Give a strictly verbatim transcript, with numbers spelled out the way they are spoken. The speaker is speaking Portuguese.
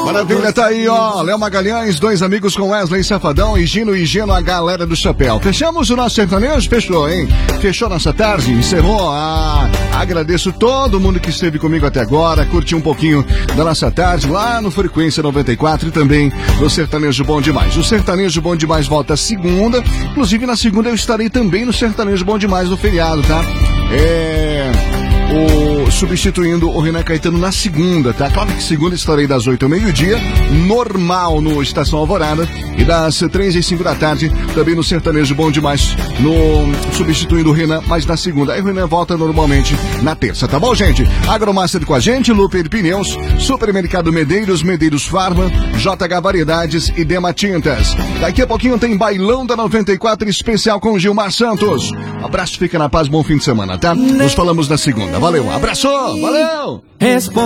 Maravilha, tá aí, ó. Léo Magalhães, dois amigos com Wesley Safadão e Gino e Geno, a galera do chapéu. Fechamos o nosso sertanejo? Fechou, hein? Fechou nossa tarde? Encerrou? Ah, agradeço todo mundo que esteve comigo até agora, curtiu um pouquinho da nossa tarde lá no Frequência noventa e quatro e também no Sertanejo Bom Demais. O Sertanejo Bom Demais volta segunda, inclusive na segunda eu estarei também no Sertanejo Bom Demais no feriado, tá? É... O, substituindo o Renan Caetano na segunda, tá? Claro que segunda estarei das oito ao meio-dia, normal no Estação Alvorada, e das três e cinco da tarde, também no Sertanejo Bom Demais, no, substituindo o Renan, mas na segunda. Aí o Renan volta normalmente na terça, tá bom, gente? Agromaster com a gente, Luper Pneus, Supermercado Medeiros, Medeiros Farma, J H Variedades e Dema Tintas. Daqui a pouquinho tem Bailão da noventa e quatro especial com Gilmar Santos. Abraço, fica na paz, bom fim de semana, tá? Nos falamos na segunda. Valeu, abraço, valeu!